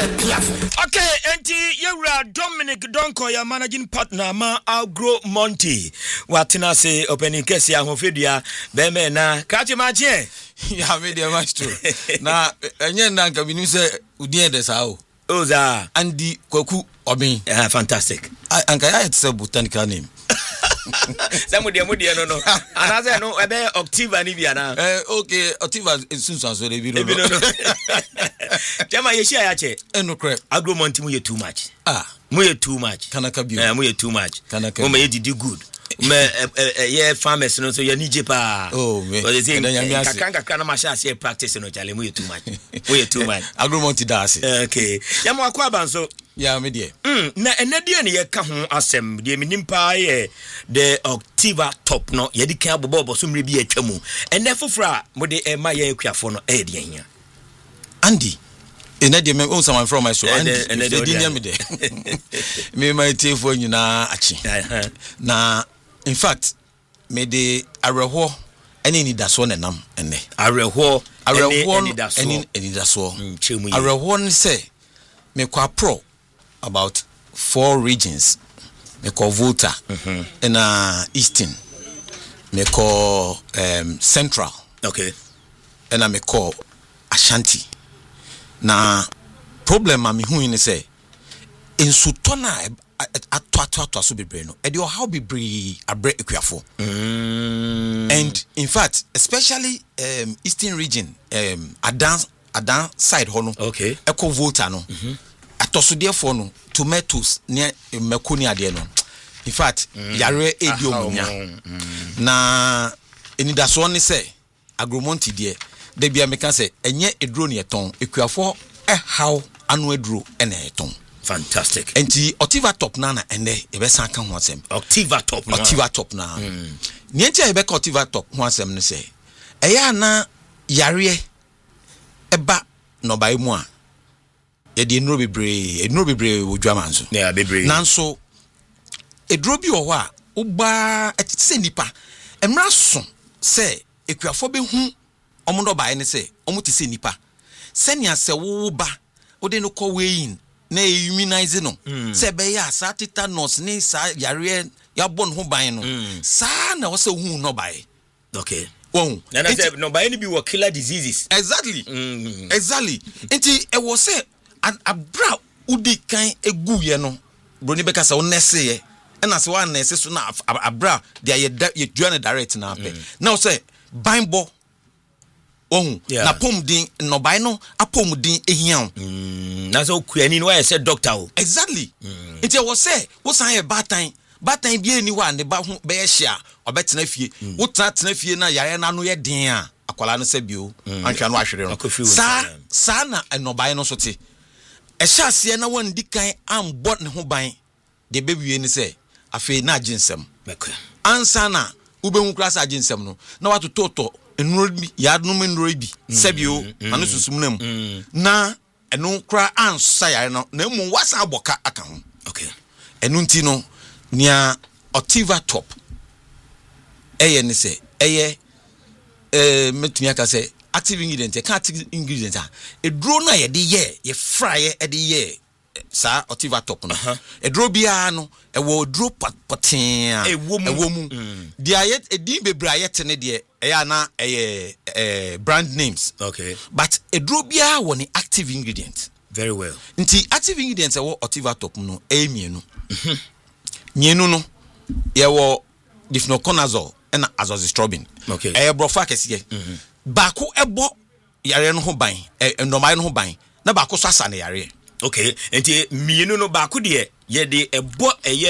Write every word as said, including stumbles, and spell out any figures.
Okay, enti yewra Dominic Donko ya managing partner ma Agro Monty. Watina se opening case ya hofedua be me na kachi mache. Ya media maestro. Na enye na nka binu se udie de sao. Oza Andy Kwaku Obin. Yeah, fantastic. Anka ya it's a botanical name. Samu dia mu dia no no. Anaze no ebe Octiva ni bia na. Eh okay, Octiva sunsun so de bi no. Ebi no no. Jama yeshi ayache. Enokre. Agro Monty mu ye too much. Ah, mu ye too much. Kanaka bi. Eh mu ye too much. Kanaka. Mo ye didi good. Me eh farmers no so ye nije pa. Oh me. But they say kakanga kana masha say practice no chale mu ye too much. Mu ye too much. Agro Monty das. Okay. Yamo akwa banso. Ya me die. Mm na enade ne ye ka ho asem de minim pa ye the Octiva top no ye di kan bobo so mre bi atwamu. Ene fofra mo de e ma ye akuafo no e de hia. Andy enade me own someone from my show and Andy they didn't me there. Me my tea for nyina achi. Na in fact me de areho ene ni daso ne nam ene. Areho areho ene daso. Ene ene daso. Chemu ye. Areho ne say me kwa pro about four regions. Me call Volta, mm-hmm. and uh, Eastern, me call um, Central, okay, and I me call Ashanti. Na problem I'm hearing say in Sutona ato ato ato aso bebre no. E dey how bebre abre ekuafo. And in fact, especially um, Eastern region, um, Adan Adan side hono. Okay. Eko Volta no. Mm-hmm. Atosode for no tomatoes near mekoni ade no. In fact, mm. yare edi omunya. Mm. Na enidaso ne say Agro Monty de de bia meka say enye edro ne eton ekuafo e how anu edro e na eton. Fantastic. Enti Octiva top na na ene e be san kan ho asem. Octiva top na. Octiva top na. Mm. Ni entia e be ka Octiva top ho asem ne say eya na yare eba no bai mu a ye de enro bebre enro bebre wodwa manso. Yeah, bebre. Nanso edro bi o ho a uba etise nipa emra so se ekuafo be hu omo do bae ne se omo ti se nipa senia se wo ba wo de no ko wein na immunize no se be ya sa tetanus ni sa yare ya bon ho ban no sa na wo se hu no bae. Okay. Won na na se no bae ni bi wo killer diseases. Exactly. Mm. Exactly. Enti e wo se abra udi kan egu ye no broni beka se wo nese ye na se wa nese so na abra dia ye ye dua direct na ape na wo se banbo ohun na pom din no bai no apom din ehia mm na so kuani no say doctor o. Exactly. Enti wo se wo san ye batan batan bi eni wa ne ba ho be ye hia obetena fie wo tena tena fie na yare na no ye din a akwala no se bio anhwa no ahwere no sa sa na no bai no so te e hia se na won dikan ambo ne ho ban de bewie ni se afi na aginsem ansa na ubehu klasa aginsem no na watu toto enuro bi ya no menuro bi sebio anu susum nam na enu kra ansa ya no na emu wasa aboka aka ho. Okay. Enu nti no nia Octiva top eye ni se eye eh metumi aka se active ingredient ka active ingredient a eduro na ye de ye ye fry ye de ye sa Octiva top no eduro bia no e wo duro potin e wo mu dia ye edin bebra ye tene de e na e eh brand names. Okay. But eduro bia wo ni active ingredient. Very well. Nti active ingredients e wo Octiva top no e mienu mhm mienu no ye wo difenoconazole and azoxystrobin. Okay. E brofa kese mhm baako ebo yare no ho ban e normal no ho ban na baako so asa na yare. Okay. Enti mienu no baako de ye de ebo eye